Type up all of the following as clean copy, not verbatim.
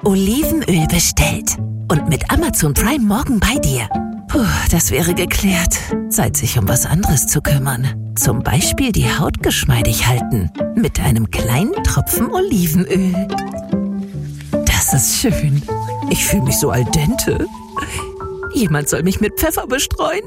Olivenöl bestellt. Und mit Amazon Prime morgen bei dir. Puh, das wäre geklärt. Zeit, sich um was anderes zu kümmern. Zum Beispiel die Haut geschmeidig halten. Mit einem kleinen Tropfen Olivenöl. Das ist schön. Ich fühle mich so al dente. Jemand soll mich mit Pfeffer bestreuen.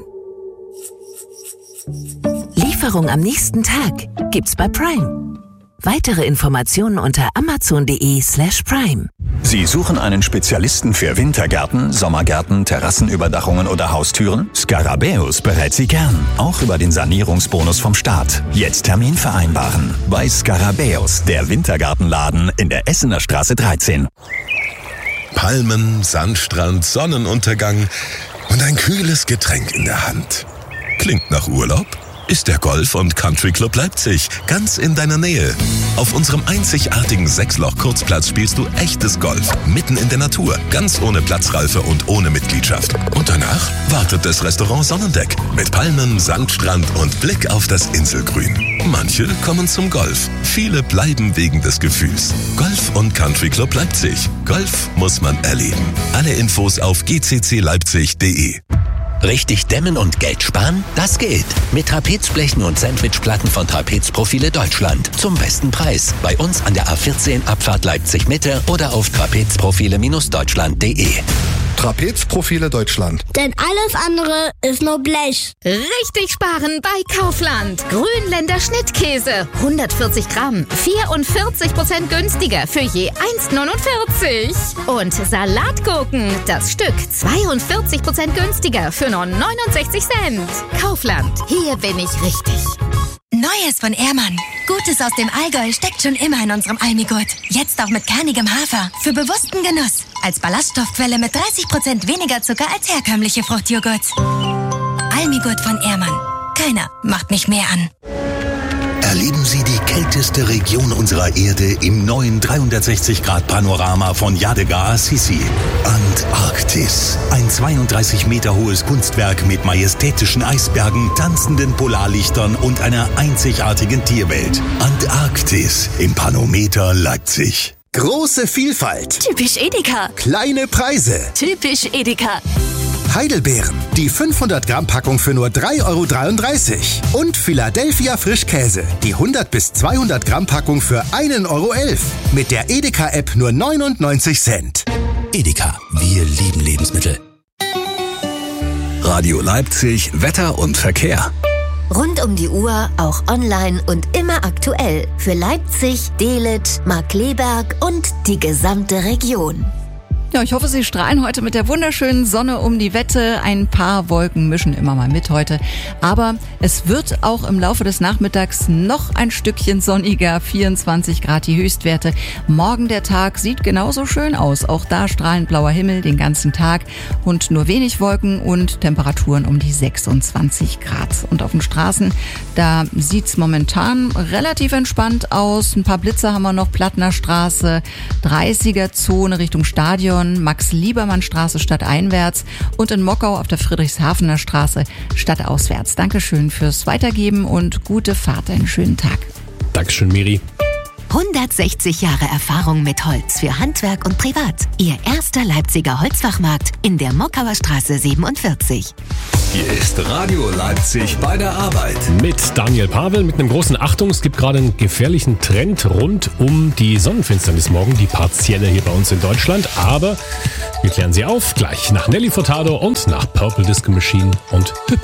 Lieferung am nächsten Tag gibt's bei Prime. Weitere Informationen unter amazon.de/prime. Sie suchen einen Spezialisten für Wintergärten, Sommergärten, Terrassenüberdachungen oder Haustüren? Scarabäus berät Sie gern, auch über den Sanierungsbonus vom Staat. Jetzt Termin vereinbaren. Bei Scarabäus, der Wintergartenladen in der Essener Straße 13. Palmen, Sandstrand, Sonnenuntergang und ein kühles Getränk in der Hand. Klingt nach Urlaub? Ist der Golf- und Country Club Leipzig ganz in deiner Nähe. Auf unserem einzigartigen 6-Loch-Kurzplatz spielst du echtes Golf, mitten in der Natur, ganz ohne Platzreife und ohne Mitgliedschaft. Und danach wartet das Restaurant Sonnendeck mit Palmen, Sandstrand und Blick auf das Inselgrün. Manche kommen zum Golf, viele bleiben wegen des Gefühls. Golf und Country Club Leipzig. Golf muss man erleben. Alle Infos auf gccleipzig.de. Richtig dämmen und Geld sparen? Das geht. Mit Trapezblechen und Sandwichplatten von Trapezprofile Deutschland. Zum besten Preis. Bei uns an der A14 Abfahrt Leipzig Mitte oder auf trapezprofile-deutschland.de. Trapezprofile Deutschland. Denn alles andere ist nur Blech. Richtig sparen bei Kaufland. Grünländer Schnittkäse. 140 Gramm. 44% günstiger für je 1,49. Und Salatgurken. Das Stück 42% günstiger für nur 69 Cent. Kaufland. Hier bin ich richtig. Neues von Ehrmann. Gutes aus dem Allgäu steckt schon immer in unserem Almigurt. Jetzt auch mit kernigem Hafer. Für bewussten Genuss. Als Ballaststoffquelle mit 30% weniger Zucker als herkömmliche Fruchtjoghurt. Almigurt von Ehrmann. Keiner macht mich mehr an. Erleben Sie die kälteste Region unserer Erde im neuen 360-Grad-Panorama von Yadigar Assisi. Antarktis. Ein 32 Meter hohes Kunstwerk mit majestätischen Eisbergen, tanzenden Polarlichtern und einer einzigartigen Tierwelt. Antarktis im Panometer Leipzig. Große Vielfalt. Typisch Edeka. Kleine Preise. Typisch Edeka. Heidelbeeren. Die 500 Gramm Packung für nur 3,33 € Und Philadelphia Frischkäse. Die 100 bis 200 Gramm Packung für 1,11 € Mit der Edeka-App nur 99 Cent. Edeka. Wir lieben Lebensmittel. Radio Leipzig, Wetter und Verkehr. Rund um die Uhr, auch online und immer aktuell. Für Leipzig, Dehlet, Markkleeberg und die gesamte Region. Ja, ich hoffe, Sie strahlen heute mit der wunderschönen Sonne um die Wette. Ein paar Wolken mischen immer mal mit heute. Aber es wird auch im Laufe des Nachmittags noch ein Stückchen sonniger. 24 Grad die Höchstwerte. Morgen der Tag sieht genauso schön aus. Auch da strahlend blauer Himmel den ganzen Tag und nur wenig Wolken und Temperaturen um die 26 Grad. Und auf den Straßen, da sieht's momentan relativ entspannt aus. Ein paar Blitze haben wir noch. Plattner Straße, 30er-Zone Richtung Stadion. Max-Liebermann-Straße stadteinwärts und in Mockau auf der Friedrichshafener Straße stadtauswärts. Dankeschön fürs Weitergeben und gute Fahrt. Einen schönen Tag. Dankeschön, Miri. 160 Jahre Erfahrung mit Holz für Handwerk und Privat. Ihr erster Leipziger Holzfachmarkt in der Mockauer Straße 47. Hier ist Radio Leipzig bei der Arbeit. Mit Daniel Pavel, mit einem großen Achtung. Es gibt gerade einen gefährlichen Trend rund um die Sonnenfinsternis morgen, die partielle hier bei uns in Deutschland. Aber wir klären sie auf, gleich nach Nelly Furtado und nach Purple Disco Machine und